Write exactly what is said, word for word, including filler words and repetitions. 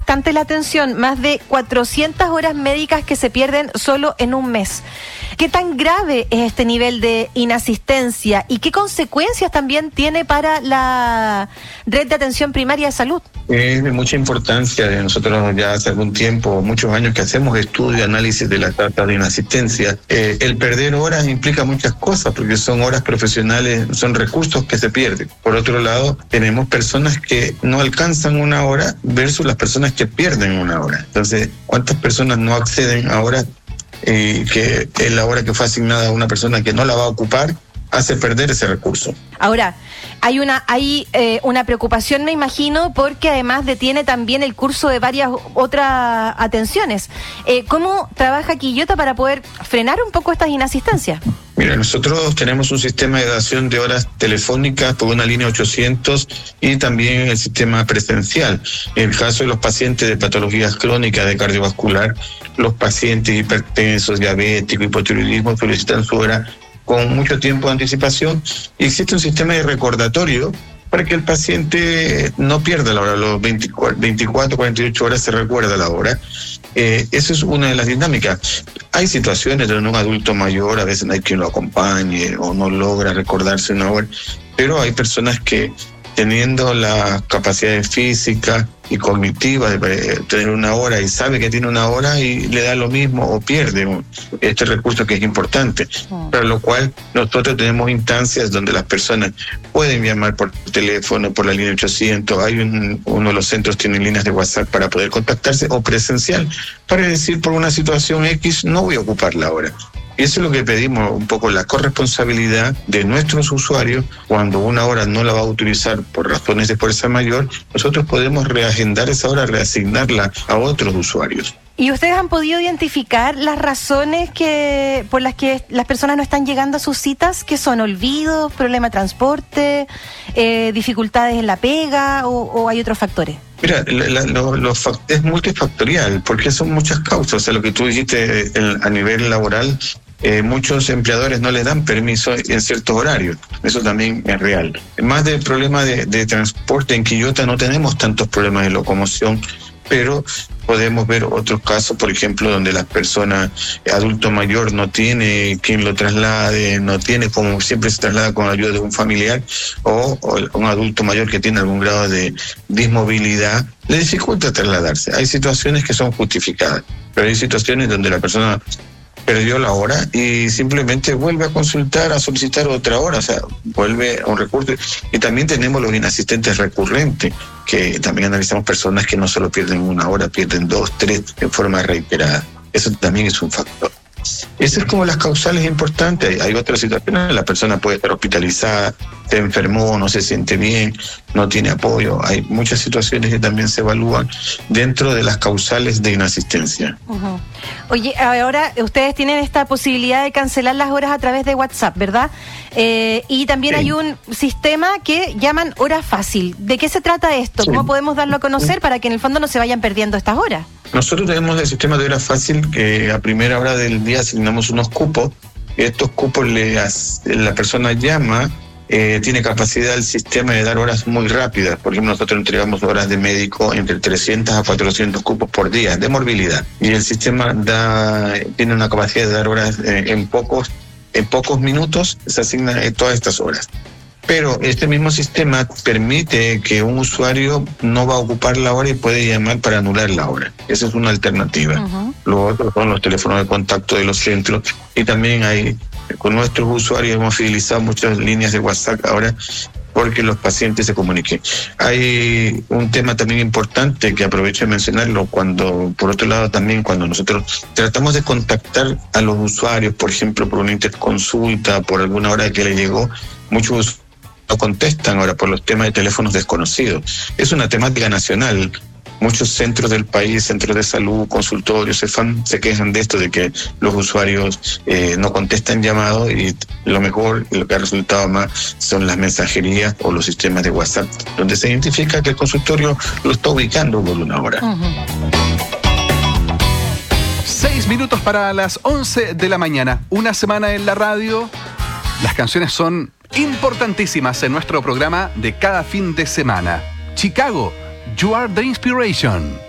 bastante la atención, más de cuatrocientas horas médicas que se pierden solo en un mes. ¿Qué tan grave es este nivel de inasistencia y qué consecuencias también tiene para la red de atención primaria de salud? Es de mucha importancia. Nosotros ya hace algún tiempo, muchos años que hacemos estudio y análisis de la tasa de inasistencia. Eh, el perder horas implica muchas cosas porque son horas profesionales, son recursos que se pierden. Por otro lado, tenemos personas que no alcanzan una hora versus las personas que pierden una hora. Entonces, ¿cuántas personas no acceden a horas eh, que es la hora que fue asignada a una persona que no la va a ocupar? Hace perder ese recurso. Ahora, hay una hay eh, una preocupación, me imagino, porque además detiene también el curso de varias otras atenciones. Eh, ¿Cómo trabaja Quillota para poder frenar un poco estas inasistencias? Mira, nosotros tenemos un sistema de dación de horas telefónicas por una línea ochocientos y también el sistema presencial. En el caso de los pacientes de patologías crónicas de cardiovascular, los pacientes hipertensos, diabéticos, hipotiroidismo solicitan su hora con mucho tiempo de anticipación y existe un sistema de recordatorio para que el paciente no pierda la hora. Los veinticuatro, cuarenta y ocho horas se recuerda la hora. Eh, esa es una de las dinámicas. Hay situaciones donde un adulto mayor a veces no hay quien lo acompañe o no logra recordarse una hora, pero hay personas que teniendo las capacidades físicas y cognitivas de tener una hora y sabe que tiene una hora y le da lo mismo o pierde este recurso que es importante, oh. Para lo cual nosotros tenemos instancias donde las personas pueden llamar por teléfono, por la línea ochocientos, hay un, uno de los centros tiene líneas de WhatsApp para poder contactarse o presencial para decir por una situación X no voy a ocupar la hora. Y eso es lo que pedimos, un poco la corresponsabilidad de nuestros usuarios. Cuando una hora no la va a utilizar por razones de fuerza mayor, nosotros podemos reagendar esa hora, reasignarla a otros usuarios. ¿Y ustedes han podido identificar las razones que por las que las personas no están llegando a sus citas? ¿Qué son? ¿Olvidos, problema de transporte, eh, dificultades en la pega o, o hay otros factores? Mira, la, la, lo, lo, es multifactorial porque son muchas causas. O sea, lo que tú dijiste el, a nivel laboral, eh, muchos empleadores no les dan permiso en ciertos horarios. Eso también es real. Más del problema de, de transporte, en Quillota no tenemos tantos problemas de locomoción, pero podemos ver otros casos, por ejemplo, donde las personas, adulto mayor, no tiene quien lo traslade, no tiene, como siempre se traslada con la ayuda de un familiar, o, o un adulto mayor que tiene algún grado de dismovilidad, le dificulta trasladarse. Hay situaciones que son justificadas, pero hay situaciones donde la persona perdió la hora y simplemente vuelve a consultar, a solicitar otra hora, o sea, vuelve a un recurso. Y también tenemos los inasistentes recurrentes, que también analizamos personas que no solo pierden una hora, pierden dos, tres en forma reiterada. Eso también es un factor. Esas es como las causales importantes. Hay otras situaciones, la persona puede estar hospitalizada, se enfermó, no se siente bien, no tiene apoyo. Hay muchas situaciones que también se evalúan dentro de las causales de inasistencia. Uh-huh. Oye, ahora ustedes tienen esta posibilidad de cancelar las horas a través de WhatsApp, ¿verdad? Eh, y también sí. Hay un sistema que llaman hora fácil. ¿De qué se trata esto? Sí. ¿Cómo podemos darlo a conocer para que en el fondo no se vayan perdiendo estas horas? Nosotros tenemos el sistema de hora fácil que a primera hora del día asignamos unos cupos. Estos cupos le, la persona llama, eh, tiene capacidad el sistema de dar horas muy rápidas. Por ejemplo, nosotros entregamos horas de médico entre trescientos a cuatrocientos cupos por día de morbilidad. Y el sistema da, tiene una capacidad de dar horas eh, en pocos, en pocos minutos, se asignan eh, todas estas horas. Pero este mismo sistema permite que un usuario no va a ocupar la hora y puede llamar para anular la hora. Esa es una alternativa. Uh-huh. Lo otro son los teléfonos de contacto de los centros y también hay, con nuestros usuarios hemos fidelizado muchas líneas de WhatsApp ahora porque los pacientes se comuniquen. Hay un tema también importante que aprovecho de mencionarlo, cuando, por otro lado también cuando nosotros tratamos de contactar a los usuarios, por ejemplo, por una interconsulta, por alguna hora que le llegó, muchos no contestan ahora por los temas de teléfonos desconocidos. Es una temática nacional. Muchos centros del país, centros de salud, consultorios, CEFAM, se quejan de esto, de que los usuarios eh, no contestan llamados y lo mejor, lo que ha resultado más, son las mensajerías o los sistemas de WhatsApp, donde se identifica que el consultorio lo está ubicando por una hora. Uh-huh. Seis minutos para las once de la mañana. Una semana en la radio. Las canciones son importantísimas en nuestro programa de cada fin de semana. Chicago, You Are the Inspiration.